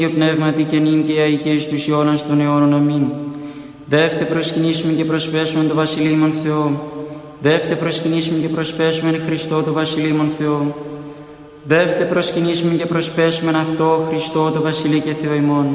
Πνεύματι και νυν και αεί και εις τους αιώνας των αιώνων. Αμήν. Δεύτε προσκυνήσουμε και προσπέσουμε το Βασιλείμον Θεό. Δεύτε προσκυνήσουμε και προσπέσουμε Χριστό το Βασιλείμον Θεό. Δεύτε προσκυνήσουμε και προσπέσουμε αυτό Χριστό το Βασιλεί και Θεό ημών.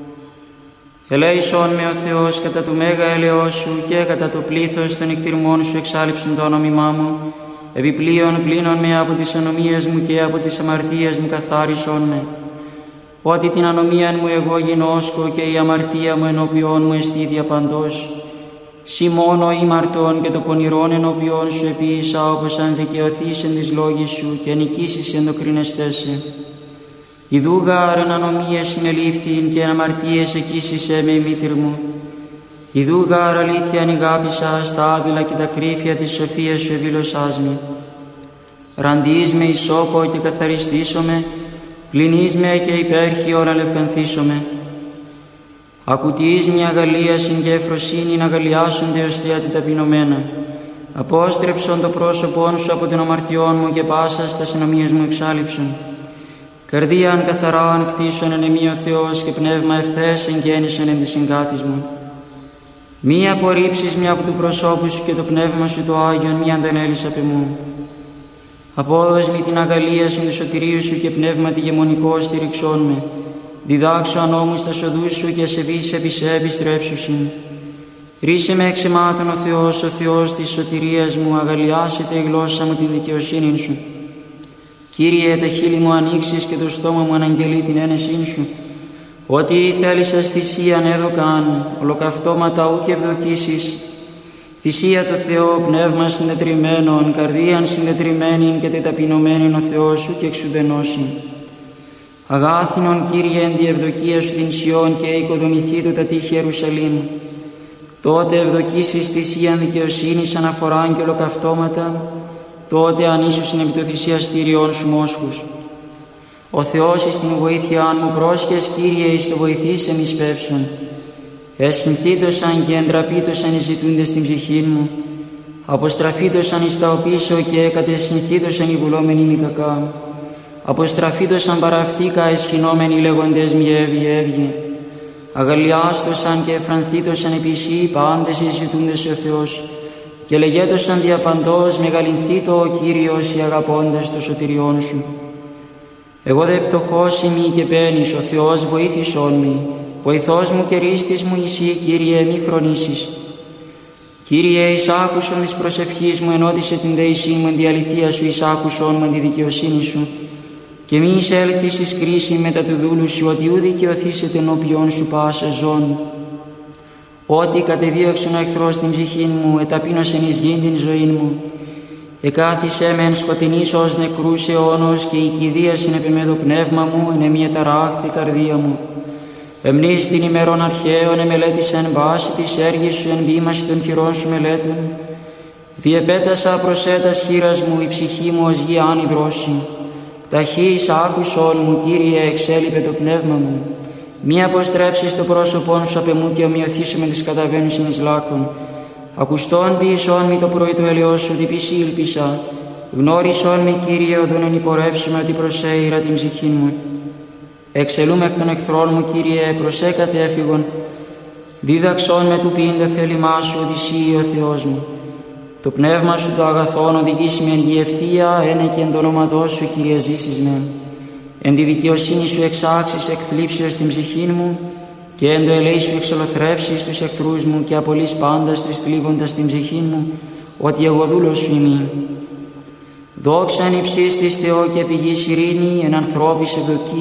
Ελέησόν με ο Θεός κατά του μέγα έλεος σου και κατά το πλήθος των εκτιρμών σου εξάλειψον το όνομά μου. Επιπλέον πλύνον με από τις ανομίες μου και από τις αμαρτίες μου καθάρισον με. Ότι την ανομίαν μου εγώ γινώσκω και η αμαρτία μου ενώπιόν μου εστί διαπαντός. Συ μόνο ήμαρτον και το πονηρόν ενώπιόν σου επίησα, όπως αν δικαιωθείς εν της λόγης σου και νικήσεις εν το κρίνεστέσαι. Ιδού γάρ ανομίες συνελήφθην και εν αμαρτίες εκείσισε με η μήτηρ μου. Ιδού γάρ αλήθεια ανηγάπησα στα άδειλα και τα κρύφια της σοφίας σου εδήλωσάς με. Ραντείς με ισόπο και καθαριστήσομαι, πλυνείς με και υπέρχιον αλευκανθήσομαι. Ακουτείς μια αγαλίασιν και ευφροσύνην αγαλιάσονται ως θεάτη ταπεινωμένα. Απόστρεψον το πρόσωπον σου από την αμαρτιών μου και πάσα στα συνομίες μου εξάλειψον. Καρδίαν καθαράν κτίσον εν εμεί ο Θεός και πνεύμα ευθές εγγέννησον εν της συγκάτης μου. Μη απορρίψεις μια από του προσώπου σου και το πνεύμα σου το Άγιον μη αντανέλεις απ' εμού. Απόδος μη την αγαλίασιν του σωτηρίου σου και πνεύμα τη γεμονικό στηριξών με. Διδάξω ανώμους τα σοδούς σου και ασεβείς επί σε επιστρέψουσιν. Ρίσε με εξαιμάτων ο Θεός της σωτηρίας μου, αγαλιάσετε η γλώσσα μου την δικαιοσύνη σου. Κύριε, τα χείλη μου ανοίξεις και το στόμα μου αναγγελεί την ένεσήν σου. Ότι θέλησας θυσίαν έδωκαν, ολοκαυτώματα ου και ευδοκίσεις. Θυσία το Θεό, πνεύμα συντετριμμένον, καρδίαν συντετριμμένην και τεταπεινωμένην ο Θεός σου και εξουδενώσιν. Αγάθινον, Κύριε, εν τη ευδοκία σου την Σιών και οικοδομηθεί του τα τείχη Ιερουσαλήμ. Τότε ευδοκίσεις θυσίαν δικαιοσύνης αναφοράν και ολοκαυτώματα, τότε ανήσουσιν επί το θυσιαστήριον σου μόσχους. Ο Θεός εις την βοήθειάν μου πρόσχες, Κύριε, εις το βοηθήσεν εις πεύσον. Εσχυνθήτωσαν και εντραπήτωσαν οι ζητούντες στην ψυχήν μου. Αποστραφήτωσαν εις τα οπίσω και κατεσχυνθήτωσαν οι βουλόμενοι μη κακά. Αποστραφήτωσαν παραυτήκα εσχυνόμενοι λέγοντες μη έβγε. Αγαλιάστωσαν και εφρανθήτωσαν επισή πάντες οι ζητούντες ο Θεός. Και λεγέτωσαν διαπαντός μεγαλυνθήτω ο Κύριος οι αγαπώντες το σωτηριόν σου. Εγώ δε πτωχός ημί και πένης, ο Θεός βοήθησόν μη. Βοηθός μου και ρίστης μου εσύ, Κύριε, μη χρονίσεις. Κύριε, εισάκουσον της προσευχής μου, ενώτισε την δεησή μου εν τη αληθεία σου, εισάκουσον μου εν τη δικαιοσύνη σου. Και μη εισέλθεις εις κρίση μετά του δούλου σου, ότι ου δικαιωθήσετε ενώπιον σου πάσα ζών. Ότι κατεδίωξον ο εχθρός την ψυχήν μου, εταπείνωσεν εις γήν την ζωήν μου. Εκάθισέ με εν σκοτεινής ως νεκρούς αιώνος και η κηδίασιν επί με το πνεύμα μου, εν εμεί εταράχθη καρδία μου. Εμνείς την ημερών αρχαίων εμελέτησεν βάση της έργης σου εν βήμαση των χειρών σου μελέτων. Διεπέτασα προσέτας χείρας μου, η ψυχή μου ως γη άνυδρωση. Ταχύς άκουσον μου, Κύριε, εξέλιπε το πνεύμα μου. Μη αποστρέψεις το πρόσωπόν σου απ' εμού και ομοιωθήσου με τις καταβαίνουσιν εις λάκων. Ακουστών ποιησόν μη το πρωί του ελαιός σου, διπισή ήλπισα. Γνώρισόν μη, Κύριε, οδόν εν υπορεύσουμε ότι προσέειρα την ψυχή μου. Εξελούμε εκ των εχθρών μου, Κύριε, προσέκατε έφυγον. Δίδαξόν με του ποιήν το θέλημά σου, ότι εσύ ο Θεός μου. Το πνεύμα σου το αγαθόν οδηγήσει με εν γη ευθεία, ένε και εν το όνοματό σου, Κύριε, ζήσεις με. Εν τη δικαιοσύνη σου εξάξεις εκθλίψεως την ψυχήν μου και εν το ελέη σου εξολοθρεύσεις τους εχθρούς μου και απολύς πάντας τους θλίβοντας την ψυχήν μου, ότι εγώ δούλος σου ημί. Δόξα εν υψίστης Θεό και πηγής ειρήνη, εν ανθρώπης ευδοκία.